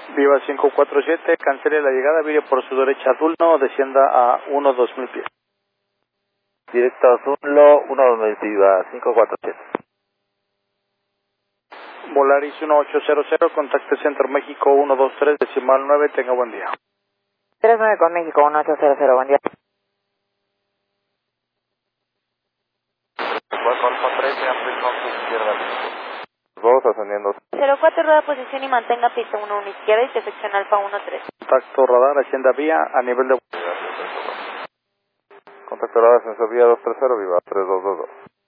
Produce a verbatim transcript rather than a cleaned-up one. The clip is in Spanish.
Viva cinco cuatro siete, cancele la llegada, vire por su derecha a Dulno, descienda a uno dos mil pies. Directo a Zunlo, uno dos mil, Viva cinco cuatro siete. Volaris uno ocho cero cero, contacte Centro México uno dos tres, decimal nueve, tenga buen día. tres nueve con México, uno ocho cero cero, buen día. Dos ascendiendo. cero cuatro, rueda posición y mantenga pista uno uno izquierda y detección alfa uno tres. Contacto radar, hacienda vía, a nivel de... Contacto radar, ascensor vía dos tres cero, Viva tres dos dos dos.